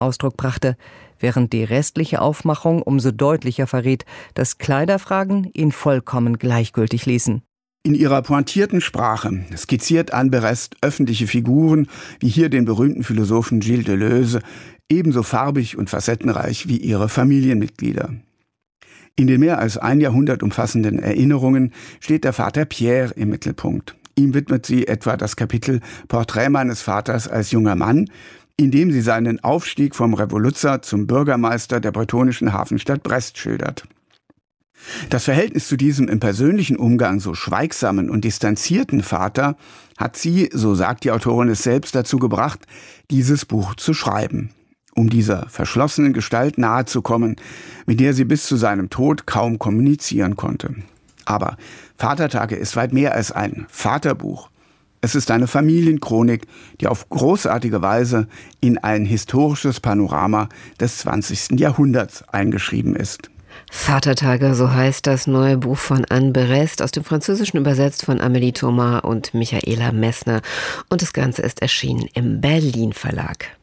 Ausdruck brachte, während die restliche Aufmachung umso deutlicher verriet, dass Kleiderfragen ihn vollkommen gleichgültig ließen. In ihrer pointierten Sprache skizziert Anne Berest öffentliche Figuren, wie hier den berühmten Philosophen Gilles Deleuze, ebenso farbig und facettenreich wie ihre Familienmitglieder. In den mehr als ein Jahrhundert umfassenden Erinnerungen steht der Vater Pierre im Mittelpunkt. Ihm widmet sie etwa das Kapitel Porträt meines Vaters als junger Mann, in dem sie seinen Aufstieg vom Revoluzzer zum Bürgermeister der bretonischen Hafenstadt Brest schildert. Das Verhältnis zu diesem im persönlichen Umgang so schweigsamen und distanzierten Vater hat sie, so sagt die Autorin es selbst, dazu gebracht, dieses Buch zu schreiben, um dieser verschlossenen Gestalt nahezukommen, mit der sie bis zu seinem Tod kaum kommunizieren konnte. Aber Vatertage ist weit mehr als ein Vaterbuch. Es ist eine Familienchronik, die auf großartige Weise in ein historisches Panorama des 20. Jahrhunderts eingeschrieben ist. Vatertage, so heißt das neue Buch von Anne Berest, aus dem Französischen übersetzt von Amélie Thomas und Michaela Messner. Und das Ganze ist erschienen im Berlin Verlag.